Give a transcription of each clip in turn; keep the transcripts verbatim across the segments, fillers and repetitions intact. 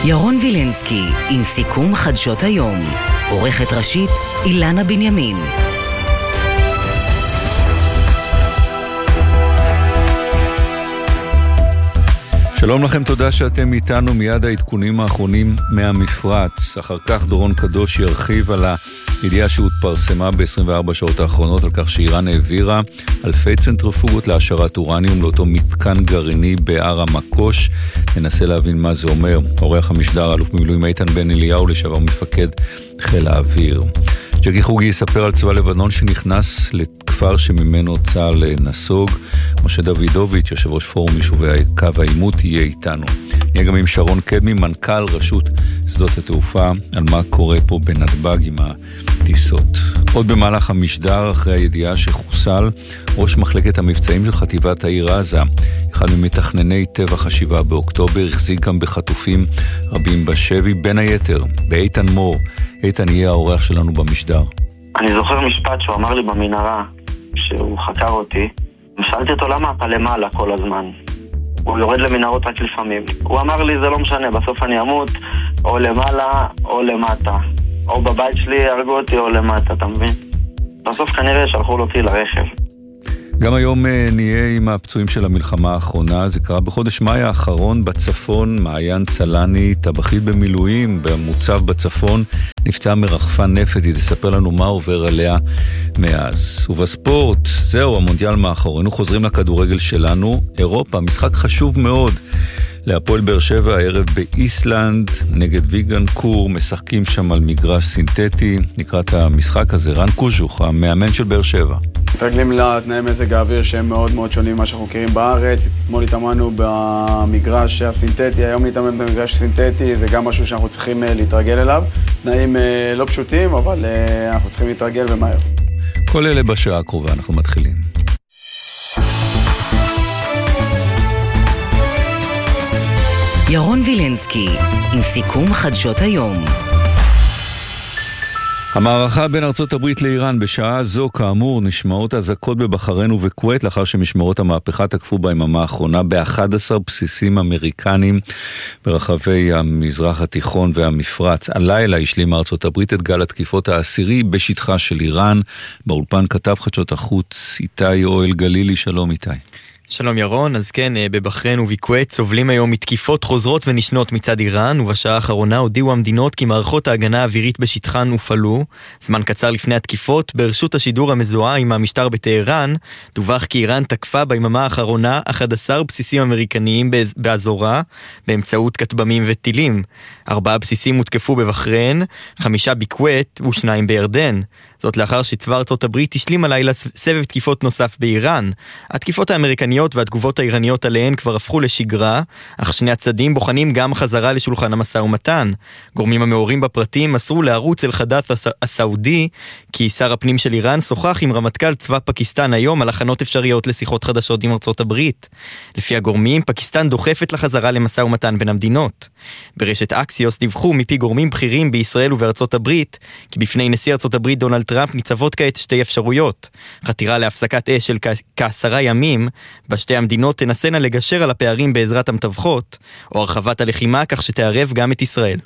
ירון וילנסקי עם סיכום חדשות היום. עורכת ראשית אילנה בנימין. שלום לכם, תודה שאתם איתנו. מיד העדכונים האחרונים מהמפרץ. אחר כך דורון קדוש ירחיב על הידיעה שהתפרסמה ב-עשרים וארבע שעות האחרונות על כך שאיראן העבירה אלפי צנטריפוגות להעשרת אורניום לאותו מתקן גרעיני בהר המקוש. ננסה להבין מה זה אומר. עורך המשדר אלוף במילואים איתן בן אליהו, לשעבר מפקד חיל האוויר. ג'קי חוגי יספר על צבא לבנון שנכנס לכפר שממנו צה"ל נסוג. משה דוידוביץ', יושב ראש פורום יישובי קו העימות, יהיה איתנו. נהיה גם עם שרון קדמי, מנכ"ל רשות שדות התעופה, על מה קורה פה בנתב"ג עם הטיסות. עוד במהלך המשדר, אחרי הידיעה שחוסל ראש מחלקת המבצעים של חטיבת העיר עזה, אחד ממתכנני טבח השבעה באוקטובר, החזיק גם בחטופים רבים בשבי, בין היתר באיתן מור. איתן יהיה האורח שלנו במשדר. אני זוכר משפט שהוא אמר לי במנהרה, שהוא חקר אותי, ושאלתי אותו למה אתה למעלה כל הזמן. הוא יורד למנהרות רק לפעמים. הוא אמר לי זה לא משנה, בסוף אני אמות או למעלה או למטה, או בבית שלי ירגו אותי או למטה, אתה מבין? בסוף כנראה שלחו אותי לרכב. גם היום נהיה עם הפצועים של המלחמה האחרונה. זה קרה בחודש מאי האחרון בצפון. מעיין צלני, טבחית במילואים במוצב בצפון, נפצע מרחפן נפץ. היא תספר לנו מה עובר עליה מאז. ובספורט, זהו המונדיאל מאחורינו. חוזרים לכדורגל שלנו. אירופה, משחק חשוב מאוד להפועל באר שבע הערב באיסלנד נגד ויגן קור. משחקים שם על מגרש סינתטי. לקראת המשחק הזה רן קוז'וך, המאמן של באר שבע. מתרגלים לתנאי מזג האוויר שהם מאוד מאוד שונים ממה שאנחנו מכירים בארץ. אתמול התאמנו במגרש הסינתטי, היום נתאמן במגרש סינתטי, זה גם משהו שאנחנו צריכים להתרגל אליו. תנאים לא פשוטים, אבל אנחנו צריכים להתרגל ומהר. כל אלה בשעה הקרובה, אנחנו מתחילים. ירון וילנסקי עם סיכום חדשות היום. המערכה בין ארצות הברית לאיראן. בשעה זו כאמור נשמעות אזעקות בבחריין ובכווית, לאחר שמשמרות המהפכה תקפו ביממה האחרונה ב-אחד עשר בסיסים אמריקנים ברחבי המזרח התיכון והמפרץ. הלילה השלימה ארצות הברית את גל התקיפות העשירי בשטחה של איראן. באולפן כתב חדשות החוץ איתי אוהל גלילי. שלום איתי. שלום ירון. אז כן, בבחריין ובכווית סובלים היום מתקיפות חוזרות ונשנות מצד איראן, ובשעה האחרונה הודיעו המדינות כי מערכות ההגנה האווירית בשטחן הופעלו. זמן קצר לפני התקיפות, ברשות השידור המזוהה עם המשטר בטהרן, דווח כי איראן תקפה ביממה האחרונה אחד עשר בסיסים אמריקניים באזורה באמצעות כטב"מים וטילים. ארבעה בסיסים הותקפו בבחריין, חמישה בכווית ושניים בירדן. זאת לאחר שצבא ארצות הברית השלים הלילה סבב תקיפות נוסף באיראן. התקיפות האמריקניות והתגובות האיראניות עליהן כבר הפכו לשגרה, אך שני הצדדים בוחנים גם חזרה לשולחן המשא ומתן. גורמים המעורים בפרטים מסרו לערוץ אל-חדאת' הסעודי כי שר הפנים של איראן שוחח עם רמטכ"ל צבא פקיסטן היום על הכנות אפשריות לשיחות חדשות עם ארצות הברית. לפי הגורמים, פקיסטן דוחפת לחזרה למשא ומתן בין המדינות. ברשת אקסיוס דיווחו מפי גורמים בכירים בישראל ובארצות הברית כי בפני נשיא ארצות הברית דונלד טראמפ ניצבות כעת שתי אפשרויות: חתירה להפסקת אש של כעשרה ימים בשתי המדינות תנסנה לגשר על הפערים בעזרת המתווכות, או הרחבת הלחימה כך שתערב גם את ישראל.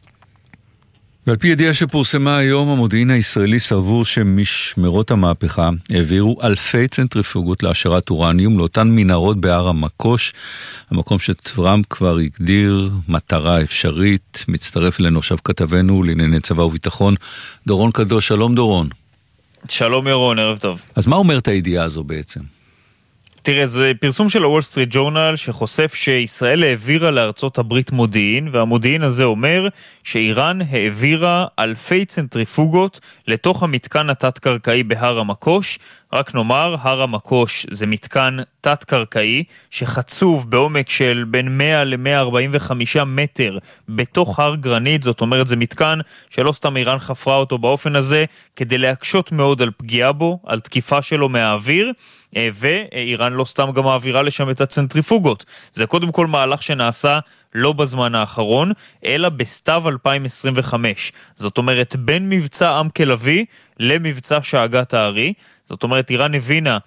ועל פי ידיעה שפורסמה היום, המודיעין הישראלי סבור שמשמרות המהפכה העבירו אלפי צנטריפוגות להעשרת אורניום לאותן מנהרות בהר המקוש, המקום שטראמפ כבר הגדיר מטרה אפשרית. מצטרף אלינו עכשיו כתבנו לענייני צבא וביטחון דורון קדוש. שלום דורון. שלום ירון, ערב טוב. אז מה אומרת הידיעה הזו בעצם? תראה, זה פרסום של הוול סטריט ג'ורנל שחושף שישראל העבירה לארצות הברית מודיעין, והמודיעין הזה אומר שאיראן העבירה אלפי צנטריפוגות לתוך המתקן התת-קרקעי בהר המקוש. רק נאמר, הר המקוש זה מתקן תת-קרקעי שחצוב בעומק של בין מאה ל-מאה ארבעים וחמישה מטר בתוך הר גרנית. זאת אומרת, זה מתקן שלא סתם איראן חפרה אותו באופן הזה כדי להקשות מאוד על פגיעה בו, על תקיפה שלו מהאוויר, ואיראן לא סתם גם מעבירה לשם את הצנטריפוגות. זה קודם כל מהלך שנעשה לא בזמן האחרון, אלא בסתיו אלפיים עשרים וחמש. זאת אומרת, בין מבצע עם כלבי למבצע שאגת הארי. זאת אומרת, איראן הבינה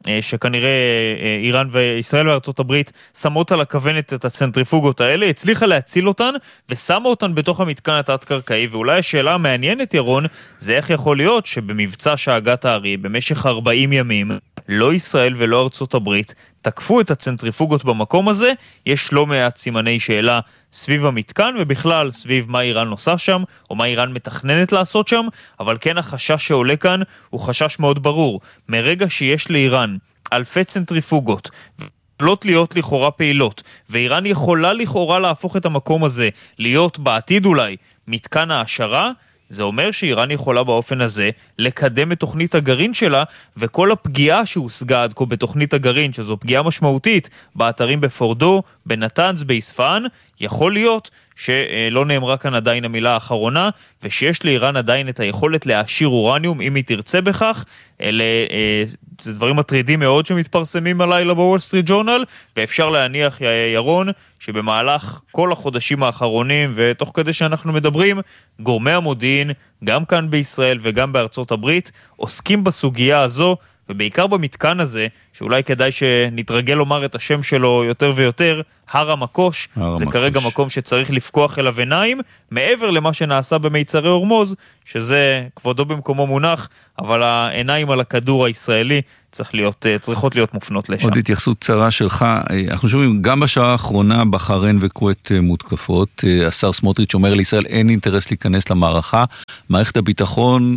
שכנראה איראן וישראל וארצות הברית שמות על הכוונת את הצנטריפוגות האלה, הצליחה להציל אותן ושמה אותן בתוך המתקן התת-קרקעי, ואולי השאלה המעניינת, ירון, זה איך יכול להיות שבמבצע שאגת הארי במשך ארבעים ימים לא ישראל ולא ארצות הברית תקפו את הצנטריפוגות במקום הזה. יש לא מעט סימני שאלה סביב המתקן ובכלל סביב מה איראן עושה שם או מה איראן מתכננת לעשות שם, אבל כן החשש שעולה כאן הוא חשש מאוד ברור. מרגע שיש לאיראן אלפי צנטריפוגות יכולות להיות לכאורה פעילות, ואיראן יכולה לכאורה להפוך את המקום הזה להיות בעתיד אולי מתקן העשרה, זה אומר שאיראן יכולה באופן הזה לקדם את תוכנית הגרעין שלה, וכל הפגיעה שהושגה עד כה בתוכנית הגרעין, שזו פגיעה משמעותית באתרים בפורדו, בנתנז, באספהאן, יכול להיות שלא נאמרה כאן עדיין המילה האחרונה, ושיש לאיראן עדיין את היכולת להעשיר אורניום אם היא תרצה בכך. אלה זה דברים מטרידים מאוד שמתפרסמים הלילה בוול סטריט ג'ורנל, ואפשר להניח, ירון, שבמהלך כל החודשים האחרונים ותוך כדי שאנחנו מדברים, גורמי המודיעין, גם כאן בישראל וגם בארצות הברית, עוסקים בסוגיה הזו, ובעיקר במתקן הזה, שאולי כדאי שנתרגל לומר את השם שלו יותר ויותר, הר המקוש. הר זה המקוש. כרגע מקום שצריך לפקוח אליו עיניים, מעבר למה שנעשה במיצרי הורמוז, שזה כבודו במקומו מונח, אבל העיניים על הכדור הישראלי צריך להיות, צריכות להיות מופנות לשם. עוד התייחסות קצרה שלך, אנחנו שומעים גם בשעה האחרונה בחריין וכווית מותקפות, השר סמוטריץ' אומר לישראל אין אינטרס להיכנס למערכה, מערכת הביטחון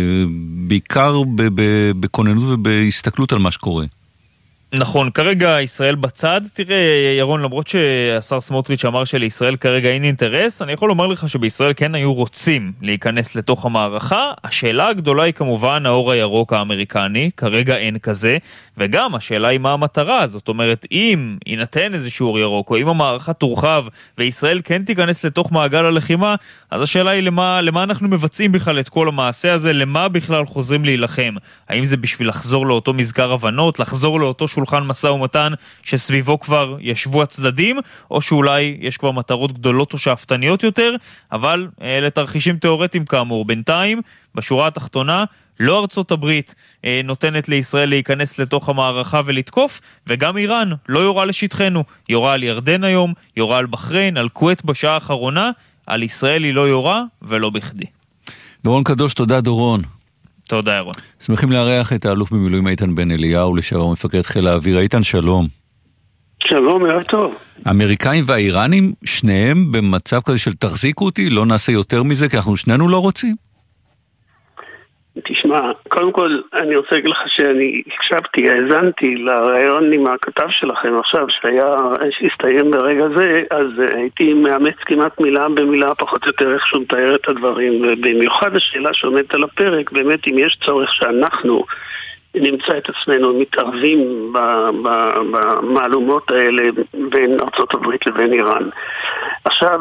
בעיקר בכוננות ובהסתכלות על מה שקורה. נכון, כרגע ישראל בצד. תראה ירון, למרות שהשר סמוטריץ' אמר שלישראל כרגע אין אינטרס, אני יכול לומר לך שבישראל כן היו רוצים להיכנס לתוך המערכה. השאלה הגדולה היא כמובן האור הירוק האמריקני, כרגע אין כזה, וגם השאלה היא מה המטרה. זאת אומרת, אם יינתן איזשהו אור ירוק, או אם המערכה תורחב וישראל כן תיכנס לתוך מעגל הלחימה, אז השאלה היא למה, למה אנחנו מבצעים בכלל את כל המעשה הזה, למה בכלל חוזרים להילחם. האם זה בשביל לחזור לאותו מזכר הבנות, לחזור לאותו שולחן מסע ומתן שסביבו כבר ישבו הצדדים, או שאולי יש כבר מטרות גדולות או שאפתניות יותר, אבל אלה תרחישים תיאורטיים כאמור. בינתיים, בשורה התחתונה, לא ארצות הברית אה, נותנת לישראל להיכנס לתוך המערכה ולתקוף, וגם איראן לא יורה לשטחנו. יורה על ירדן היום, יורה על בחריין, על כווית בשעה האחרונה, על ישראל היא לא יורה ולא בכדי. דורון קדוש, תודה דורון. תודה ירון. שמחים לארח את האלוף במילואים איתן בן אליהו, לשעבר מפקד חיל האוויר. איתן, שלום. שלום, ערב טוב. האמריקאים והאיראנים, שניהם במצב כזה של תחזיקו אותי, לא נעשה יותר מזה, כי אנחנו שנינו לא רוצים. תשמע, קודם כל אני רוצה להגיד לך שאני הקשבתי, האזנתי לרעיון עם הכתב שלכם עכשיו, שהיה, שהסתיים ברגע זה, אז הייתי מאמץ כמעט מילה במילה פחות או יותר איך שהוא מתאר את הדברים, ובמיוחד השאלה שעומדת על הפרק, באמת אם יש צורך שאנחנו נמצא את עצמנו מתערבים במעלומות האלה בין ארצות הברית לבין איראן. עכשיו,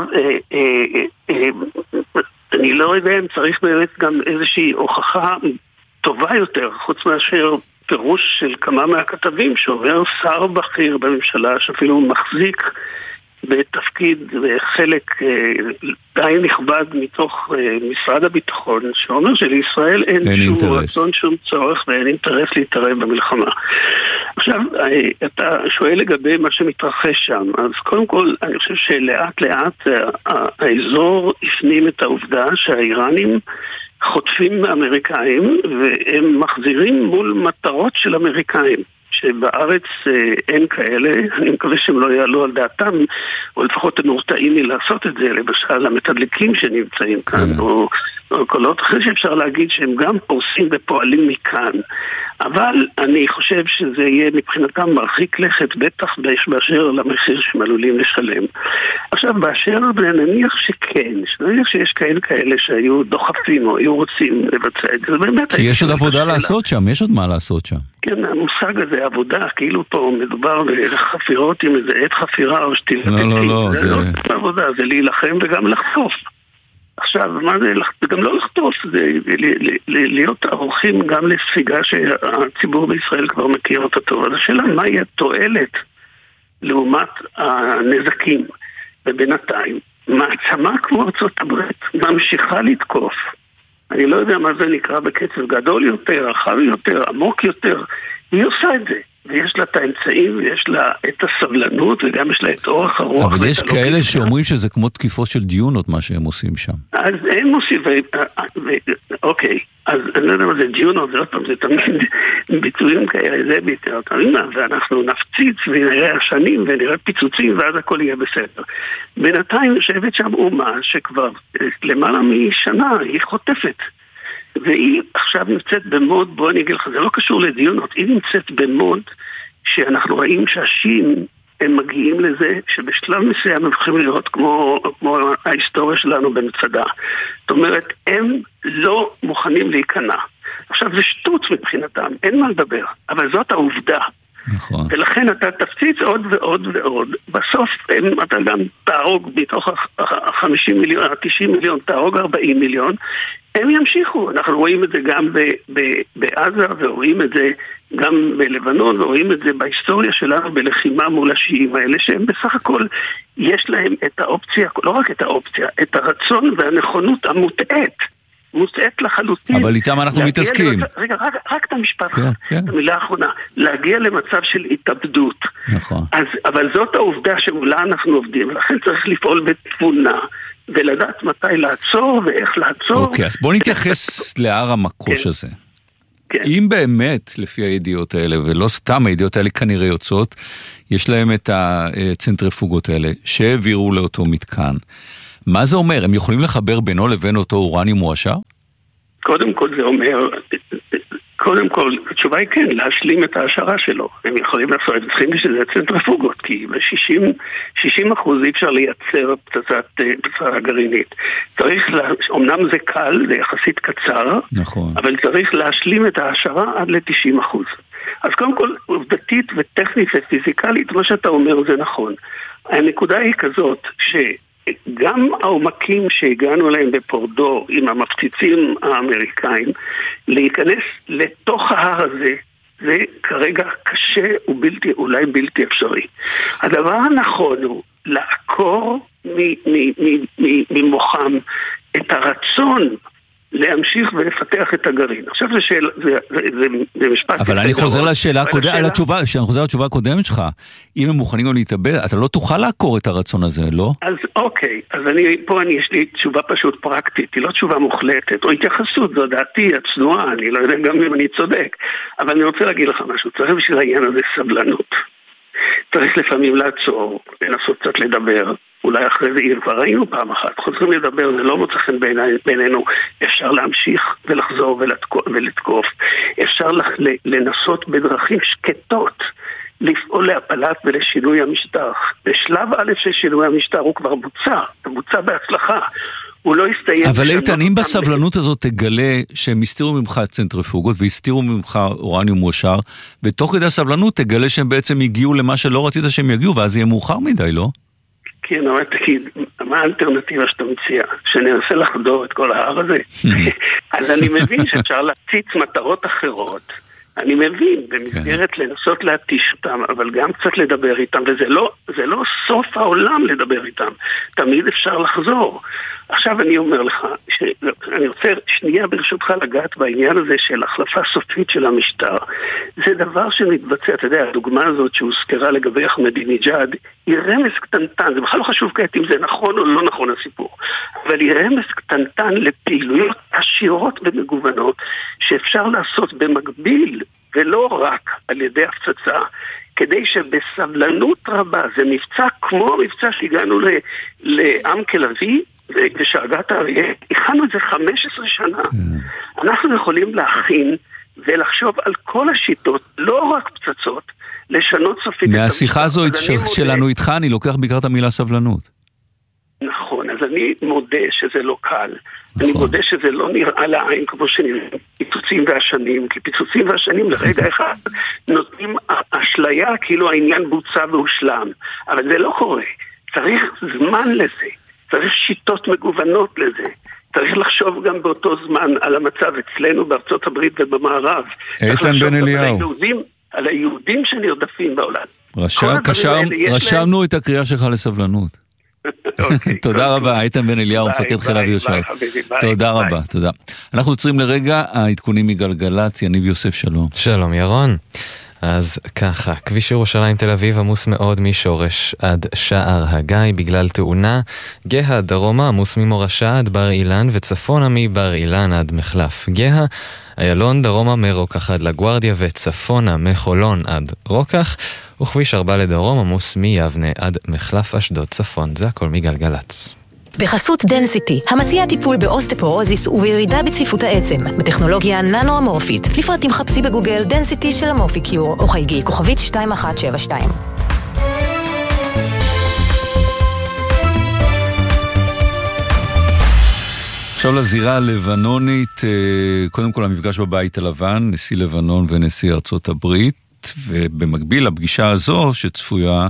אני לא יודע אם צריך באמת גם איזושהי הוכחה טובה יותר, חוץ מאשר פירוש של כמה מהכתבים שאומר שר בכיר בממשלה שאפילו מחזיק בתפקיד וחלק די נכבד מתוך משרד הביטחון, שאומר שלישראל אין, אין שום אינטרס. רצון, שום צורך ואין אינטרס להתערב במלחמה. עכשיו, אתה שואל לגבי מה שמתרחש שם, אז קודם כל אני חושב שלאט לאט האזור הפנים את העובדה שהאיראנים חוטפים מאמריקאים והם מחזירים מול מטרות של אמריקאים. שבארץ אין כאלה, אני מקווה שהם לא יעלו על דעתם, או לפחות הם מורתעים מלעשות את זה, למשל המתדלקים שנמצאים כאן, או, או קולות אחרי שאפשר להגיד שהם גם פורסים ופועלים מכאן. אבל אני חושב שזה יהיה מבחינתם מרחיק לכת, בטח באשר למחיר שהם עלולים לשלם. עכשיו, באשר נניח שכן, נניח שיש כאלה כאלה שהיו דוחפים או היו רוצים לבצע את זה, באמת... כי יש עוד עבודה לעשות שם, יש עוד מה לעשות שם. כן, המושג הזה, עבודה, כאילו פה מדובר בחפירות עם איזה עת חפירה או שתיל. לא, לא, לא. זה לא עבודה, זה להילחם וגם לחטוף. עכשיו, מה זה? זה גם לא לחטוף, זה להיות ערוכים גם לספיגה שהציבור בישראל כבר מכיר אותה טוב. אז השאלה, מה יהיה תועלת לעומת הנזקים? ובינתיים, מעצמה כמו ארצות הברית ממשיכה לתקוף אני לא יודע מה זה נקרא בקצב גדול יותר, רחב יותר, עמוק יותר. היא עושה את זה. ויש לה את האמצעים, ויש לה את הסבלנות, וגם יש לה את אורך הרוח. אבל יש כאלה שאומרים שזה כמו תקיפות של דיונות, מה שהם עושים שם. אז הם עושים, אוקיי, אז אני לא יודע מה זה דיונות, זה לא פעם, זה תמיד ביטויים כאלה, זה ביטויים, ואנחנו נפציץ ונראה השנים, ונראה פיצוצים, ואז הכל יהיה בסדר. בינתיים יושבת שם אומה, שכבר למעלה משנה, היא חוטפת. והיא עכשיו נמצאת במוד, בוא אני אגיד לך, זה לא קשור לדיונות, היא נמצאת במוד שאנחנו רואים שהשיעים הם מגיעים לזה שבשלב מסוים הם יכולים לראות כמו, כמו ההיסטוריה שלנו במצדה. זאת אומרת, הם לא מוכנים להיכנע. עכשיו זה שטוץ מבחינתם, אין מה לדבר, אבל זאת העובדה. נכון. ולכן אתה תפציץ עוד ועוד ועוד. בסוף הם, אתה גם תהרוג מתוך ה-חמישים מיליון, ה-תשעים מיליון, תהרוג ארבעים מיליון. הם ימשיכו. אנחנו רואים את זה גם ב- ב- בעזה, ורואים את זה גם בלבנון, ורואים את זה בהיסטוריה שלנו בלחימה מול השיעים האלה, שהם בסך הכל, יש להם את האופציה, לא רק את האופציה, את הרצון והנכונות המוטעת. מוצאת לחלוטין. אבל איתם אנחנו מתעסקים. למצב, רגע, רק, רק את המשפט, כן, כן. את המילה האחרונה, להגיע למצב של התאבדות. נכון. אז, אבל זאת העובדה שמולה אנחנו עובדים, ולכן צריך לפעול בתבונה, ולדעת מתי לעצור ואיך לעצור. אוקיי, אז בוא נתייחס להר המקוש כן. הזה. כן. אם באמת, לפי הידיעות האלה, ולא סתם הידיעות האלה כנראה יוצאות, יש להם את הצנטריפוגות האלה, שהעבירו לאותו מתקן. מה זה אומר? הם יכולים לחבר בינו לבין אותו אורניום מועשר? קודם כל זה אומר, קודם כל, התשובה היא כן, להשלים את ההשערה שלו. הם יכולים לעשות, הם צריכים בשביל זה צנטריפוגות, כי ב-שישים אחוז אי אפשר לייצר פצצת פצצה גרעינית. צריך, לה, אומנם זה קל, זה יחסית קצר, נכון. אבל צריך להשלים את ההשערה עד ל-תשעים אחוז. אז קודם כל, עובדתית וטכנית ופיזיקלית, מה שאתה אומר זה נכון. הנקודה היא כזאת, ש... גם העומקים שהגענו אליהם בפורדו עם המפציצים האמריקאים, להיכנס לתוך ההר הזה, זה כרגע קשה ובלתי, אולי בלתי אפשרי. הדבר הנכון הוא לעקור ממוחם את הרצון להמשיך ולפתח את הגרעין. עכשיו זה שאלה, זה, זה, זה, זה משפט... אבל אני חוזר לשאלה הקודמת, על התשובה, שאני חוזר לתשובה הקודמת שלך, אם הם מוכנים גם להתאבד, אתה לא תוכל לעקור את הרצון הזה, לא? אז אוקיי, אז אני, פה אני, יש לי תשובה פשוט פרקטית, היא לא תשובה מוחלטת, או התייחסות, זו דעתי, הצנועה, אני לא יודע גם אם אני צודק, אבל אני רוצה להגיד לך משהו, צריך בשביל העניין הזה סבלנות. צריך לפעמים לעצור, לנסות קצת לדבר, אולי אחרי זה כבר ראינו פעם אחת, חוזרים לדבר, זה לא מוצא חן בינינו, אפשר להמשיך ולחזור ולתקוף, אפשר לנסות בדרכים שקטות, לפעול להפלת ולשינוי המשטר. בשלב א' של שינוי המשטר הוא כבר בוצע, הוא בוצע בהצלחה. הוא לא הסתיים... אבל איתן, אם בסבלנות הזאת תגלה שהם הסתירו ממך צנטריפוגות והסתירו ממך אורניום מועשר, ותוך כדי הסבלנות תגלה שהם בעצם הגיעו למה שלא רצית שהם יגיעו, ואז יהיה מאוחר מדי, לא? כן, אבל תגיד, מה האלטרנטיבה שאתה מציע? שננסה לחדור את כל ההר הזה? אז אני מבין שאפשר להציץ מטרות אחרות, אני מבין, במסגרת לנסות להתיש אותם, אבל גם קצת לדבר איתם, וזה לא, זה לא סוף העולם לדבר איתם, תמיד אפשר לחזור. עכשיו אני אומר לך, אני רוצה שנייה ברשותך לגעת בעניין הזה של החלפה סופית של המשטר. זה דבר שמתבצע, אתה יודע, הדוגמה הזאת שהוזכרה לגבי אחמדינג'אד, היא רמז קטנטן, זה בכלל לא חשוב כעת אם זה נכון או לא נכון הסיפור, אבל היא רמז קטנטן לפעילויות עשירות ומגוונות, שאפשר לעשות במקביל, ולא רק על ידי הפצצה, כדי שבסבלנות רבה, זה מבצע כמו המבצע שהגענו לעם כלבי, ושאגת האריה, הכנו את זה חמש עשרה שנה. אנחנו יכולים להכין ולחשוב על כל השיטות, לא רק פצצות, לשנות סופית. מהשיחה הזו שלנו איתך, אני לוקח בעיקר את המילה סבלנות. נכון, אז אני מודה שזה לא קל. אני מודה שזה לא נראה לעין כמו שנראה פיצוצים והשנים, כי פיצוצים והשנים לרגע אחד נותנים אשליה כאילו העניין בוצע והושלם. אבל זה לא קורה. צריך זמן לזה. צריך שיטות מגוונות לזה. צריך לחשוב גם באותו זמן על המצב אצלנו בארצות הברית ובמערב. איתן בן אליהו. על היהודים שנרדפים בעולם. רשמנו את הקריאה שלך לסבלנות. תודה רבה, איתן בן אליהו, מפקד חיל האוויר ירושלים. תודה רבה, תודה. אנחנו עוצרים לרגע, העדכונים מגלגלצ, יניב יוסף, שלום. שלום ירון. אז ככה, כביש ירושלים תל אביב עמוס מאוד משורש עד שער הגיא בגלל תאונה, גאה דרומה עמוס ממורשה עד בר אילן וצפונה מבר אילן עד מחלף גאה, איילון דרומה מרוקח עד לגוארדיה וצפונה מחולון עד רוקח, וכביש ארבע לדרום עמוס מיבנה עד מחלף אשדוד צפון. זה הכל מגלגלץ. בחסות דנסיטי, המציע טיפול באוסטפורוזיס ובירידה בצפיפות העצם, בטכנולוגיה ננו-אמורפית. לפרטים חפשי בגוגל דנסיטי של אמורפיקיור, או חייגי כוכבית שתיים אחת שבע שתיים. עכשיו לזירה הלבנונית, קודם כל המפגש בבית הלבן, נשיא לבנון ונשיא ארצות הברית, ובמקביל לפגישה הזו שצפויה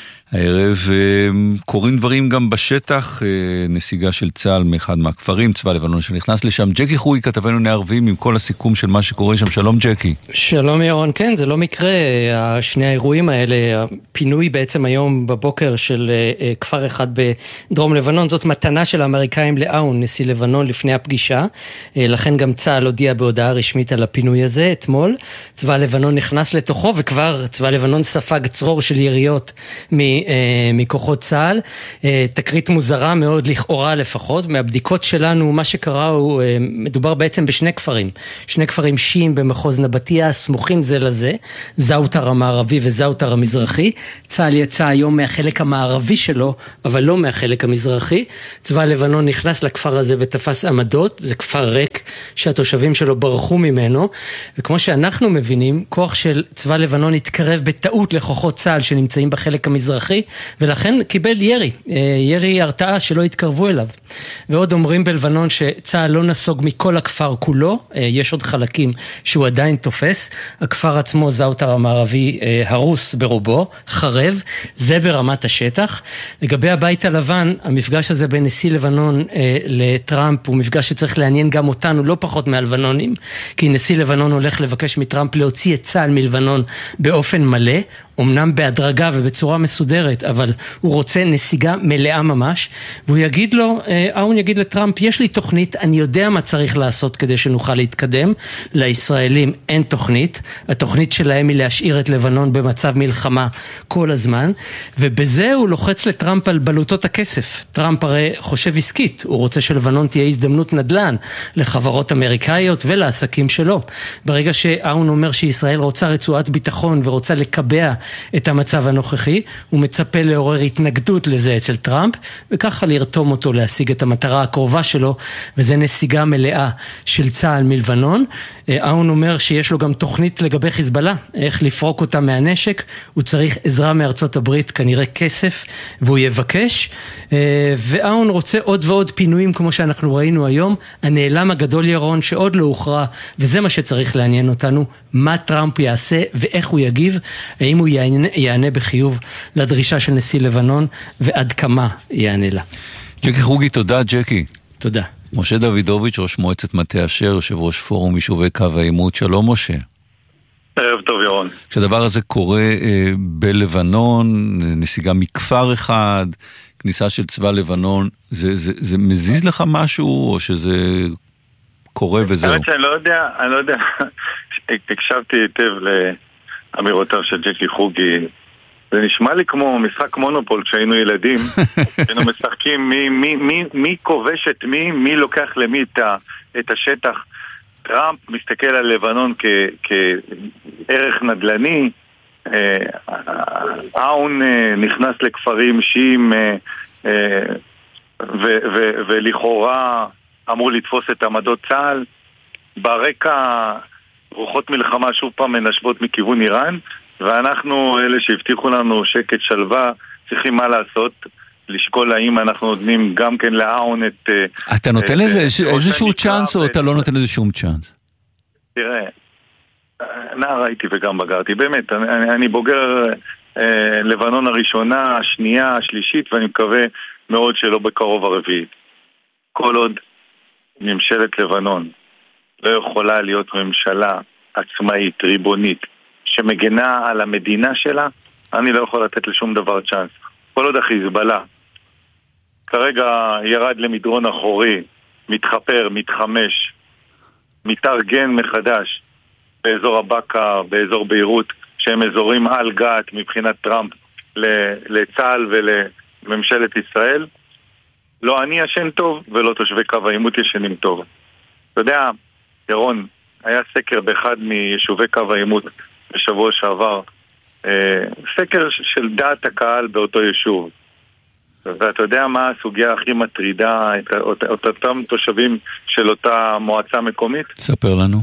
הערב, קוראים דברים גם בשטח, נסיגה של צה"ל מאחד מהכפרים, צבא לבנון שנכנס לשם. ג'קי חוי, כתבנו נערבים עם כל הסיכום של מה שקורה שם. שלום ג'קי. שלום ירון, כן, זה לא מקרה, שני האירועים האלה, הפינוי בעצם היום בבוקר של כפר אחד בדרום לבנון, זאת מתנה של האמריקאים לאון, נשיא לבנון לפני הפגישה, לכן גם צה"ל הודיע בהודעה רשמית על הפינוי הזה אתמול. צבא לבנון נכנס לתוכו וכבר צבא לבנון ספג צרור של יריות מ מכוחות צה"ל, תקרית מוזרה מאוד לכאורה לפחות. מהבדיקות שלנו מה שקרה הוא, מדובר בעצם בשני כפרים, שני כפרים שיעים במחוז נבטיה, סמוכים זה לזה, זאוטר המערבי וזאוטר המזרחי. צה"ל יצא היום מהחלק המערבי שלו, אבל לא מהחלק המזרחי. צבא לבנון נכנס לכפר הזה ותפס עמדות, זה כפר ריק שהתושבים שלו ברחו ממנו, וכמו שאנחנו מבינים, כוח של צבא לבנון התקרב בטעות לכוחות צה"ל שנמצאים בחלק המזרחי, ולכן קיבל ירי, ירי הרתעה שלא התקרבו אליו. ועוד אומרים בלבנון שצה"ל לא נסוג מכל הכפר כולו, יש עוד חלקים שהוא עדיין תופס. הכפר עצמו, זאוטר המערבי, הרוס ברובו, חרב, זה ברמת השטח. לגבי הבית הלבן, המפגש הזה בין נשיא לבנון לטראמפ הוא מפגש שצריך לעניין גם אותנו, לא פחות מהלבנונים, כי נשיא לבנון הולך לבקש מטראמפ להוציא את צה"ל מלבנון באופן מלא, אמנם בהדרגה ובצורה מסודרת, אבל הוא רוצה נסיגה מלאה ממש, והוא יגיד לו, אהון יגיד לטראמפ, יש לי תוכנית, אני יודע מה צריך לעשות כדי שנוכל להתקדם. לישראלים אין תוכנית, התוכנית שלהם היא להשאיר את לבנון במצב מלחמה כל הזמן, ובזה הוא לוחץ לטראמפ על בלוטות הכסף. טראמפ הרי חושב עסקית, הוא רוצה שלבנון תהיה הזדמנות נדל"ן לחברות אמריקאיות ולעסקים שלו. ברגע שאהון אומר שישראל רוצה רצועת ביטחון ורוצה לקבע את המצב הנוכחי, הוא מצפה לעורר התנגדות לזה אצל טראמפ, וככה לרתום אותו להשיג את המטרה הקרובה שלו, וזה נסיגה מלאה של צה"ל מלבנון. אהון אומר שיש לו גם תוכנית לגבי חיזבאללה, איך לפרוק אותה מהנשק, הוא צריך עזרה מארצות הברית, כנראה כסף, והוא יבקש, ואהון רוצה עוד ועוד פינויים כמו שאנחנו ראינו היום. הנעלם הגדול ירון שעוד לא הוכרע, וזה מה שצריך לעניין אותנו, מה טראמפ יעשה ואיך הוא יגיב, האם הוא יענה, יענה בחיוב לדרישה של נשיא לבנון, ועד כמה יענה לה. ג'קי חוגי, תודה ג'קי. תודה. משה דוידוביץ', ראש מועצת מטה אשר, יושב ראש פורום יישובי קו העימות. שלום משה. ערב טוב ירון. כשהדבר הזה קורה אה, בלבנון, נסיגה מכפר אחד, כניסה של צבא לבנון, זה, זה, זה מזיז לך משהו או שזה קורה וזהו? האמת שאני לא יודע, אני לא יודע, הקשבתי היטב לאמירותיו של ג'קי חוגי, זה נשמע לי כמו משחק מונופול כשהיינו ילדים, היינו משחקים מי, מי, מי, מי כובש את מי, מי לוקח למי את, ה, את השטח. טראמפ מסתכל על לבנון כ, כערך נדל"ני, אהון נכנס לכפרים שיעים ו, ו, ולכאורה אמור לתפוס את עמדות צה"ל. ברקע רוחות מלחמה שוב פעם מנשבות מכיוון איראן, ואנחנו, אלה שהבטיחו לנו שקט שלווה, צריכים מה לעשות, לשקול האם אנחנו נותנים גם כן לאהון את... אתה נותן לזה איזשהו צ'אנס או אתה לא נותן לזה שום צ'אנס? תראה, נער הייתי וגם בגרתי, באמת, אני, אני בוגר אה, לבנון הראשונה, השנייה, השלישית, ואני מקווה מאוד שלא בקרוב הרביעית. כל עוד ממשלת לבנון לא יכולה להיות ממשלה עצמאית, ריבונית, שמגנה על המדינה שלה, אני לא יכול לתת לשום דבר צ'אנס. כל עוד החיזבאללה כרגע ירד למדרון אחורי, מתחפר, מתחמש, מתארגן מחדש באזור הבקה, באזור ביירות, שהם אזורים על גת מבחינת טראמפ לצה"ל ולממשלת ישראל. לא אני ישן טוב ולא תושבי קו העימות ישנים טוב. אתה יודע, ירון, היה סקר באחד מיישובי קו העימות בשבוע שעבר, אה, סקר של דעת הקהל באותו יישוב. ואתה יודע מה הסוגיה הכי מטרידה את, את, את אותם תושבים של אותה מועצה מקומית? ספר לנו.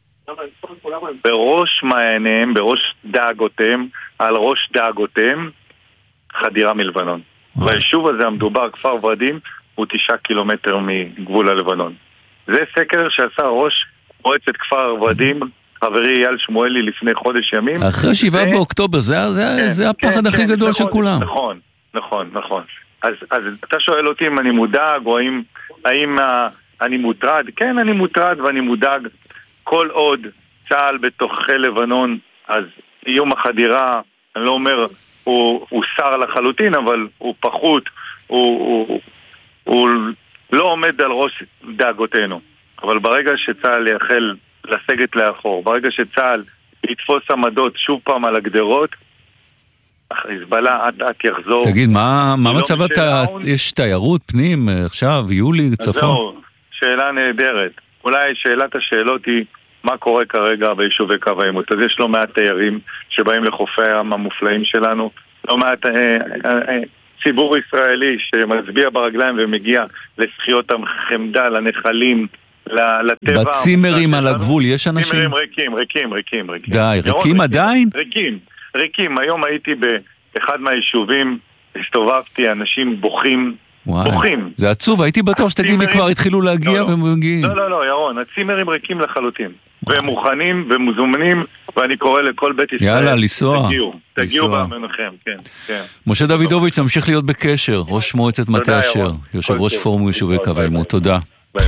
בראש מעייניהם, בראש דאגותיהם, על ראש דאגותיהם, חדירה מלבנון. והיישוב הזה המדובר, כפר ורדים, הוא תשעה קילומטר מגבול הלבנון. זה סקר שעשה ראש מועצת כפר ורדים, חברי אייל שמואלי, לפני חודש ימים. אחרי שבעה באוקטובר, זה, זה, כן, זה הפחד כן, הכי כן, גדול נכון, של כולם. נכון, נכון, נכון. אז, אז אתה שואל אותי אם אני מודאג, או האם, האם uh, אני מוטרד? כן, אני מוטרד ואני מודאג. כל עוד צה"ל בתוככי לבנון, אז איום החדירה, אני לא אומר, הוא, הוא שר לחלוטין, אבל הוא פחות, הוא, הוא, הוא לא עומד על ראש דאגותינו. אבל ברגע שצה"ל יחל לסגת לאחור, ברגע שצה"ל יתפוס עמדות שוב פעם על הגדרות, חיזבאללה עד עד יחזור. תגיד, מה, מה לא מצב אתה, יש תיירות פנים עכשיו, יולי, צפון? זהו, שאלה נהדרת. אולי שאלת השאלות היא, מה קורה כרגע ביישובי קו העימות? אז יש לא מעט תיירים שבאים לחופי הים המופלאים שלנו, לא מעט אה, אה, אה, ציבור ישראלי שמצביע ברגליים ומגיע לשחיות החמדה, לנחלים, לטבע. בצימרים על הגבול יש אנשים? צימרים ריקים, ריקים, ריקים, ריקים. די, ריקים עדיין? ריקים, ריקים. היום הייתי באחד מהיישובים, הסתובבתי, אנשים בוכים, בוכים. זה עצוב, הייתי בטוח שתגיד לי כבר התחילו להגיע ומגיעים. לא, לא, לא, ירון, הצימרים ריקים לחלוטין. והם מוכנים ומוזמנים, ואני קורא לכל בית ישראל. יאללה, לנסוע. תגיעו, תגיעו באמונכם, כן, כן. משה דוידוביץ', נמשיך להיות בקשר, ראש מועצת מטה אשר, יושב ראש פורום יישובי קו העימות. תודה. ביי.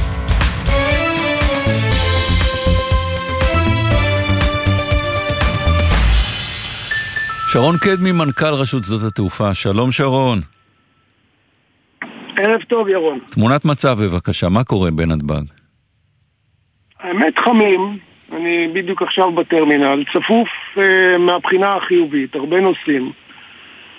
שרון קדמי, מנכ"ל רשות שדות התעופה. שלום שרון. ערב טוב ירון. תמונת מצב בבקשה, מה קורה בנתב"ג? האמת חמים, אני בדיוק עכשיו בטרמינל, צפוף אה, מהבחינה החיובית, הרבה נוסעים.